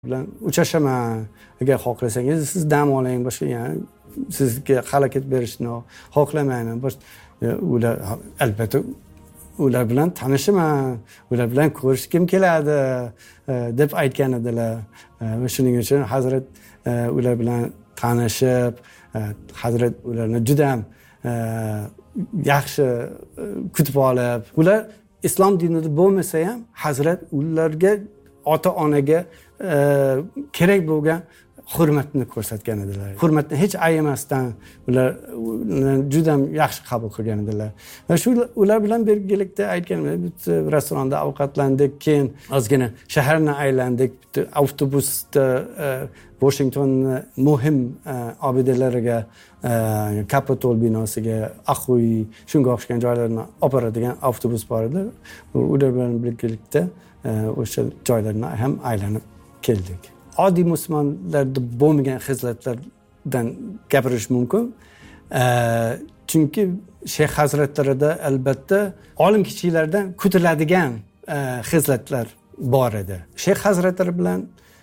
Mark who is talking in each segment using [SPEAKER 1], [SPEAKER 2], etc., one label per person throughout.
[SPEAKER 1] bilan uchrashaman. Agar xohlasangiz siz dam oling, boshqa yani sizga xalaqit berishni xohlamayman. Ular albatta ular bilan tanishaman, ular bilan ko'rishkim keladi deb aytgan edilar. Va shuning uchun Hazrat ular bilan tanishib, Hazrat ularni juda ham yaxshi kutib olib, ular islom dinida bo'lmasa ham Hazrat ularga ota-onaga kerak bo'lgan hurmatni ko'rsatgan edilar. Hurmatni hech ayamasdan ular juda ham yaxshi qabul qilgan edilar. Va shu ular bilan birgalikda aytganman, bitta restoranda ovqatlandik, keyin ozgina shaharni aylandik, bitta avtobusda Washingtonning muhim obidalariga, Capitol binosiga, Aqo'y, shunga o'xshagan joylarni olib boradigan avtobus bor edi. Ular bilan birgalikda o'sha joylarni ham aylanib keldik. Oddiy musulmonlarda bo'lmagan xizlatlardan gapirish mumkin. Chunki Shayx hazratlarida albatta olim kichiklardan kutiladigan xizlatlar bor edi. Shayx hazratlari bilan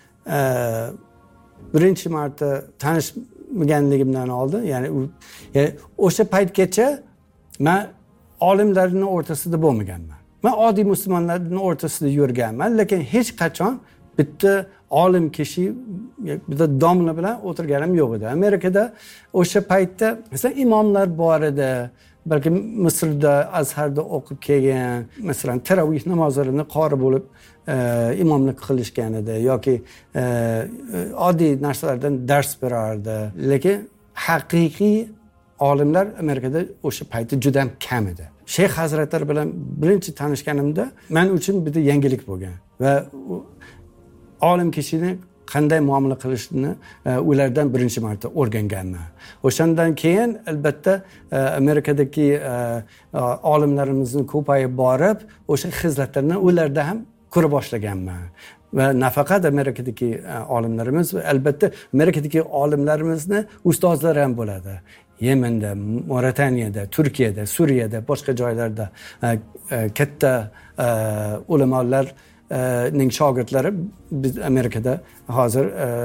[SPEAKER 1] birinchi marta tanishmaganligimdan oldin, ya'ni o'sha paytgacha men olimlarning o'rtasida bo'lmaganman. Men oddiy musulmonlarning o'rtasida yurganman, lekin hech qachon bitta olim kishi, bitta domla bilan o'tirganim yo'q edi. Amerikada o'sha paytda masalan imomlar bor edi. Balki Misrda, Azharda o'qib kelgan, masalan taravih namozlarini qori bo'lib imomlik qilishgan edi yoki oddiy narsalardan dars berardi. Lekin haqiqiy olimlar Amerikada o'sha paytda juda ham kam edi. Shayx hazratlari bilan birinchi tanishganimda men uchun bitta yangilik bo'lgan va olim kishini qanday muomala qilishni ulardan birinchi marta o'rganganman. O'shandan keyin albatta Amerikadagi olimlarimizni ko'payib borib, o'sha xizlatlarni ularda ham ko'ra boshlaganman. Va nafaqat Amerikadagi olimlarimiz, albatta Amerikadagi olimlarimizni ustozlari ham bo'ladi. Yemenda, Morataniyada, Turkiyada, Suriyada, boshqa joylarda katta ulamolar ning shogirdlari biz Amerikada hozir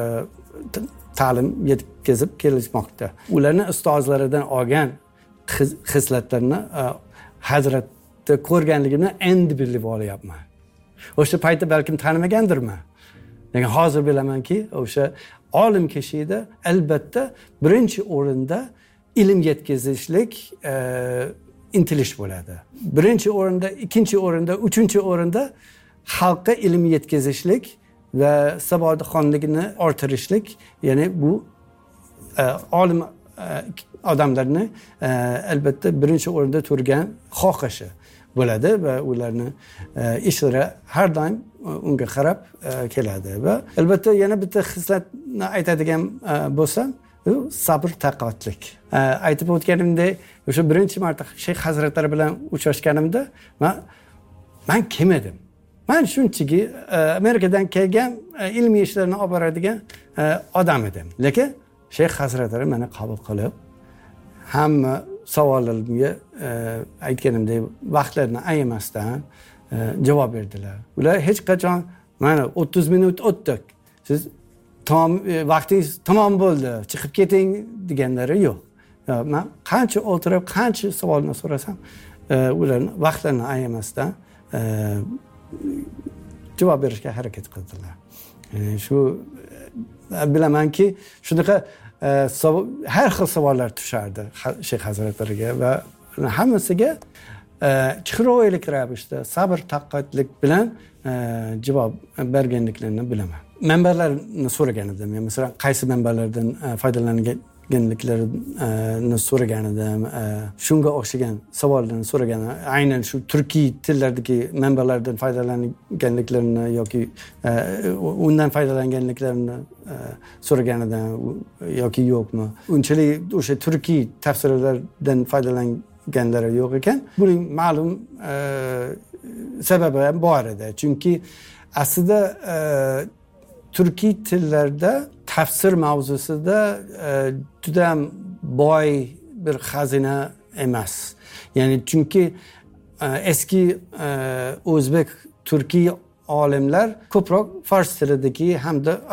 [SPEAKER 1] ta'lim yetkazib kelishmoqda. Ularning ustozlaridan olgan xizlatlarni hazratda ko'rganligimni endi bilib olyapman. O'sha paytda balkim tanimagandirman. Lekin hozir bilamanki, o'sha olim kishida albatta birinchi o'rinda ilm yetkazishlik intilish bo'ladi. Birinchi o'rinda, ikkinchi o'rinda, uchinchi o'rinda xalqqa ilm yetkazishlik va savodxonligini orttirishlik, ya'ni bu olim odamlarni albatta birinchi o'rinda turgan xohishi bo'ladi va ularni ishlari har doim unga qarab keladi. Va albatta yana bitta xislatni aytadigan bo'lsam, u sabr, taqvatlik. Aytib o'tganimdek, o'sha birinchi marta Shayx hazratlari bilan uchrashganimda men kim edim? Men shunchaki Amerikadan kelgan ilmiy ishlarni olib boradigan odam edim. Lekin Shayx hazratlari meni qabul qilib, hamma savollarimga aytganimdek vaqtlarini ayamasdan javob berdilar. Ular hech qachon mana 30 minut o'tdik, siz vaqtingiz tamom bo'ldi, chiqib keting deganlari yo'q. Men qancha o'tirib, qancha savolni so'rasam, ularni vaqtlarini ayamasdan javob berishga harakat qildilar. Shu bilamanki, shunaqa har xil savollar tushardi Shayx hazratlariga va hammasiga chiroyli ravishda sabr, taqvatlik bilan javob berganliklarini bilaman. Manbalarni so'ragan edim. Masalan, qaysi manbalardan foydalanganliklarini so'ragan edim. Shunga o'xshagan savollarni so'ragan. Aynan shu turkiy tillardagi manbalardan foydalanganliklarini yoki undan foydalanganliklarini so'ragan edim yoki yo'qmi. Unchalik o'sha turkiy tafsirlardan foydalanganlari yo'q ekan. Buning ma'lum sababi ham bor edi. Chunki aslida turkiy tillarda tafsir mavzusida juda ham boy bir xazina emas. Ya'ni chunki eski o'zbek turkiy olimlar ko'proq fors tilidagi hamda